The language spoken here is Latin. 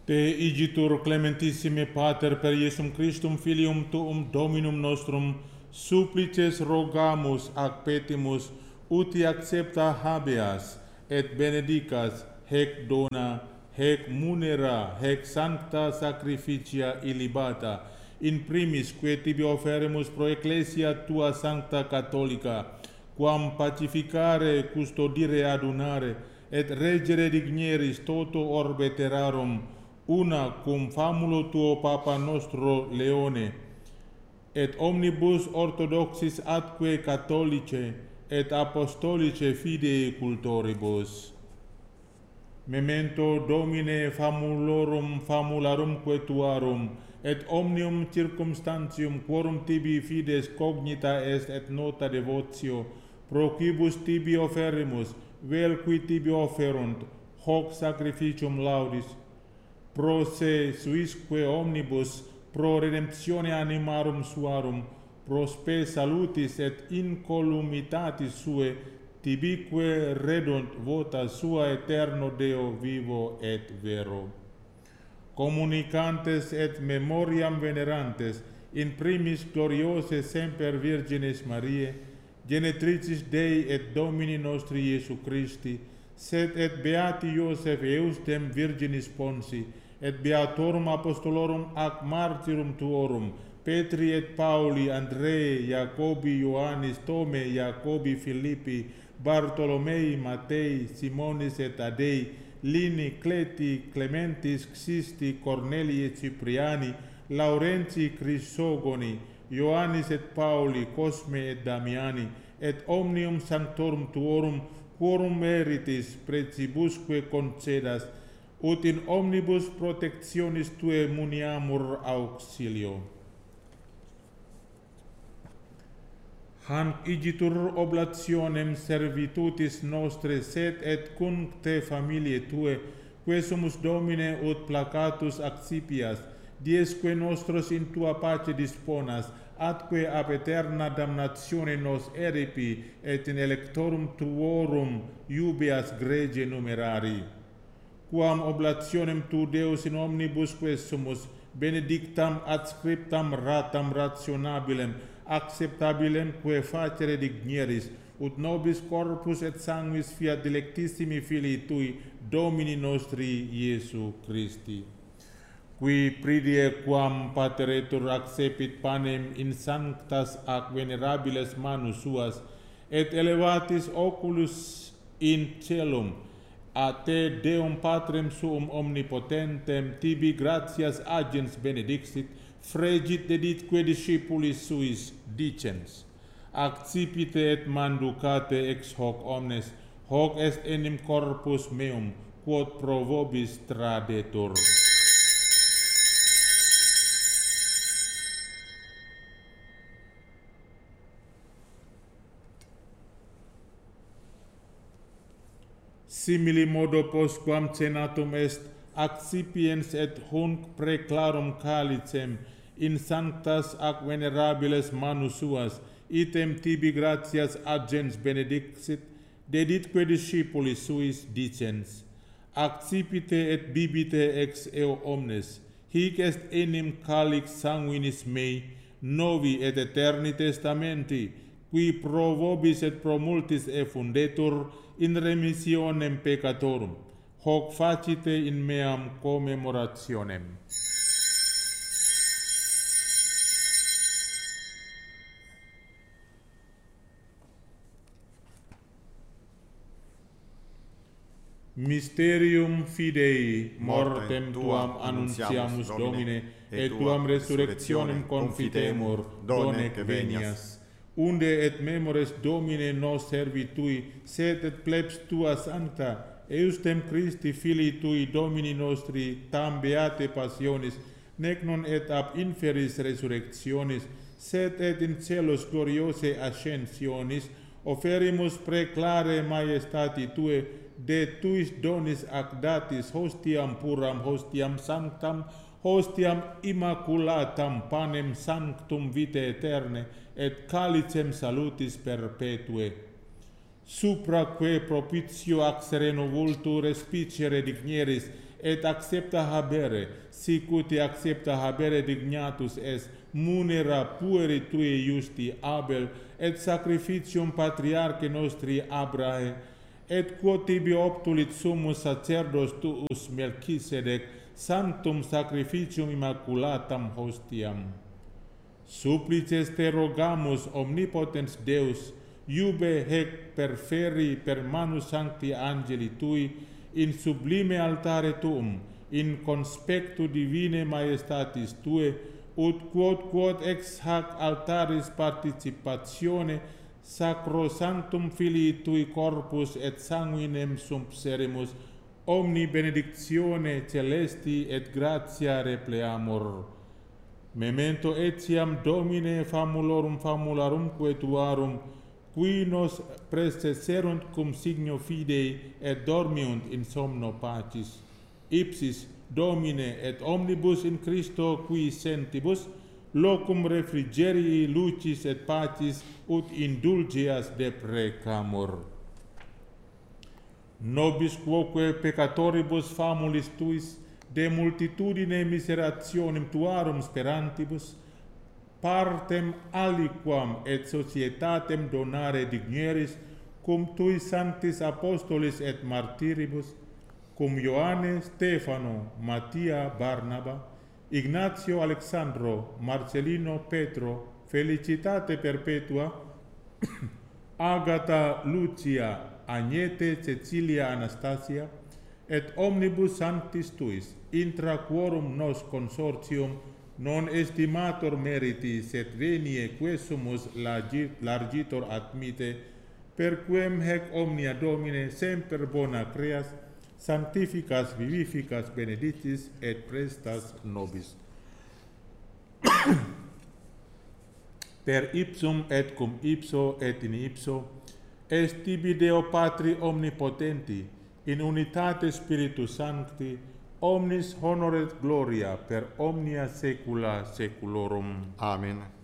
Te igitur clementissime Pater per Iesum Christum Filium Tuum Dominum nostrum, supplices rogamus ac petimus, uti accepta habeas, et benedicas, hec dona, hec munera, hec sancta sacrificia illibata, in primis que tibi oferimus pro Ecclesia tua sancta catholica, quam pacificare, custodire, adunare, et regere digneris toto orbe terrarum, una cum famulo tuo Papa nostro Leone, et omnibus orthodoxis atque catholice et apostolice fidei cultoribus. Memento Domine famulorum famularumque tuarum, et omnium circumstantium quorum tibi fides cognita est et nota devotio, pro quibus tibi oferimus, vel qui tibi oferunt, hoc sacrificium laudis, pro se suisque omnibus, pro redemptione animarum suarum, pro spe salutis et incolumitatis sue, tibique redunt vota sua eterno Deo vivo et vero. Communicantes et memoriam venerantes, in primis gloriose semper Virginis Mariae, genetricis Dei et Domini nostri Iesu Christi, sed et beati Iosef Eustem Virginis Ponsi, et beatorum apostolorum ac martyrum tuorum, Petri et Pauli, Andrei, Jacobi, Ioannis, Tome, Jacobi, Philippi, Bartolomei, Matei, Simonis et Tadei, Lini, Cleti, Clementis, Xisti, Cornelii et Cipriani, Laurentii, Chrysogoni, Ioannis et Pauli, Cosme et Damiani, et omnium sanctorum tuorum, quorum meritis precibusque concedas, ut in omnibus protectionis tue muniamur auxilio. Hanc igitur oblationem servitutis nostre, sed et cuncte familiae tue, que sumus Domine ut placatus accipias, diesque nostros in tua pace disponas, atque ab eterna damnatione nos eripi, et in electorum tuorum iubeas grege numerari. Quam oblationem tu Deus in omnibus quesumus, benedictam adscriptam ratam rationabilem, acceptabilem quae facere dignieris, ut nobis corpus et sanguis fiat dilectissimi Filii Tui, Domini nostri Iesu Christi. Qui pridie quam Pateretur accepit panem in sanctas ac venerabiles manus suas, et elevatis oculus in celum, a te Deum Patrem suum omnipotentem, tibi gratias agens benedixit, fregit deditque discipulis suis, dicens, accipite et manducate ex hoc omnes, hoc est enim corpus meum, quod pro vobis tradetur. Simili modo postquam cenatum est, accipiens et hunc preclarum calicem, in sanctas ac venerabiles manus suas, item tibi gratias agens benedixit, deditque discipulis suis, dicens, accipite et bibite ex eo omnes, hic est enim calix sanguinis mei, novi et eterni testamenti, qui pro vobis et pro multis effundetur in remissionem peccatorum, hoc facite in meam commemorationem. Mysterium fidei, mortem tuam annunciamus Domine, et tuam resurrectionem confitemur, donec venias. Unde et memores Domine nos servitui, sed et plebs tua sancta, eustem Christi Filii Tui Domini nostri, tam beate passionis, nec non et ab inferis resurrectionis, sed et in celos gloriose ascensionis, oferimus preclare majestati Tue, de Tuis donis ac datis hostiam puram, hostiam sanctam, hostiam immaculatam, panem sanctum vitae eterne, et calicem salutis perpetue. Supraque propitio ac sereno vultu respicere dignieris, et accepta habere, sic uti accepta habere dignatus est, munera pueri tui justi Abel, et sacrificium patriarche nostri Abrahe, et quod tibi obtulit summus sacerdos tuus Melchisedec, sanctum sacrificium immaculatam hostiam. Supplices te rogamus, omnipotens Deus, iube hec perferi per manus sancti angeli tui, in sublime altare tuum, in conspectu divine majestatis tue, ut quod ex hac altaris participatione sacrosanctum filii tui corpus et sanguinem subseremus, omni benedictione celesti et gratia repleamur. Memento etiam Domine famularum tuarum, qui nos praeceserunt cum signo fidei et dormiunt in somno pacis. Ipsis Domine et omnibus in Christo qui sentibus, locum refrigerii lucis et pacis ut indulgeas deprecamur. Nobis quoque peccatoribus famulis tuis, de multitudine miserationem tuarum sperantibus, partem aliquam et societatem donare digneris, cum tui sanctis apostolis et martiribus, cum Ioanne, Stefano, Mattia, Barnaba, Ignatio, Alexandro, Marcelino, Petro, Felicitate perpetua, Agata, Lucia, Agnete, Cecilia, Anastasia, et omnibus sanctis tuis, intra quorum nos consortium non estimator meriti, sed venie quesumus largitor admite, per quem hec omnia Domine semper bona creas, sanctificas, vivificas, benedictis et prestas nobis. Per ipsum et cum ipso et in ipso, est tibi Deo Patri omnipotenti, in unitate Spiritus Sancti, omnis honor et gloria per omnia saecula saeculorum. Amen.